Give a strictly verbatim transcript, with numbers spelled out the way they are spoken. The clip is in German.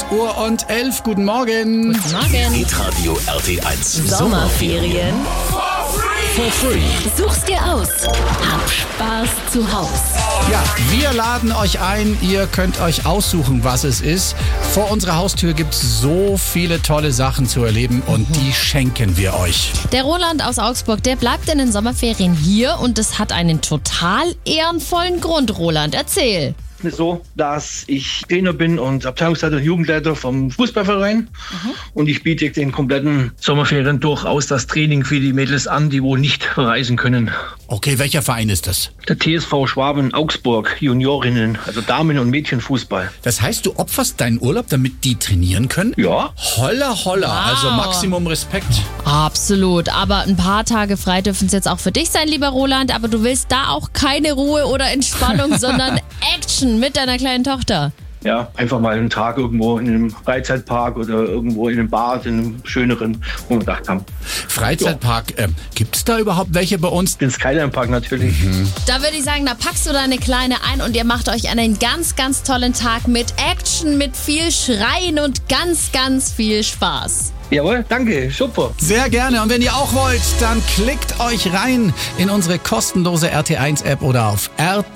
Uhr und elf. Guten Morgen. Guten Morgen. Hitradio R T eins. Sommerferien. For free. Such's dir aus. Hab Spaß zu Haus. Ja, wir laden euch ein. Ihr könnt euch aussuchen, was es ist. Vor unserer Haustür gibt es so viele tolle Sachen zu erleben und die schenken wir euch. Der Roland aus Augsburg, der bleibt in den Sommerferien hier und es hat einen total ehrenvollen Grund. Roland, erzähl. Es ist so, dass ich Trainer bin und Abteilungsleiter und Jugendleiter vom Fußballverein. Mhm. Und ich biete den kompletten Sommerferien durchaus das Training für die Mädels an, die wohl nicht reisen können. Okay, welcher Verein ist das? Der T S V Schwaben Augsburg, Juniorinnen, also Damen- und Mädchenfußball. Das heißt, du opferst deinen Urlaub, damit die trainieren können? Ja. Holla, holla, Wow. also Maximum Respekt. Absolut, aber ein paar Tage frei dürfen es jetzt auch für dich sein, lieber Roland, aber du willst da auch keine Ruhe oder Entspannung, sondern Action mit deiner kleinen Tochter. Ja, einfach mal einen Tag irgendwo in einem Freizeitpark oder irgendwo in einem Bad, in einem schöneren, wo wir gedacht haben. Freizeitpark, äh, gibt es da überhaupt welche bei uns? Den Skyline Park natürlich. Mhm. Da würde ich sagen, da packst du deine Kleine ein und ihr macht euch einen ganz, ganz tollen Tag mit Action, mit viel Schreien und ganz, ganz viel Spaß. Jawohl, danke, super. Sehr gerne. Und wenn ihr auch wollt, dann klickt euch rein in unsere kostenlose R T eins App oder auf r